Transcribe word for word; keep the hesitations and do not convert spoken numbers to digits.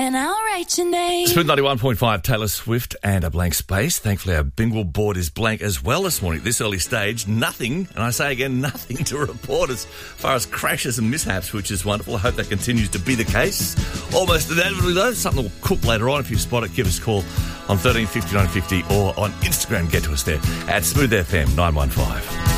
and I'll write your name. Smooth ninety-one point five, Taylor Swift and A Blank Space. Thankfully, our bingo board is blank as well this morning. At this early stage, nothing, and I say again, nothing to report as far as crashes and mishaps, which is wonderful. I hope that continues to be the case. Almost inevitably, though, something will cook later on. If you spot it, give us a call on thirteen fifty, nine fifty or on Instagram. Get to us there at Smooth F M nine one five.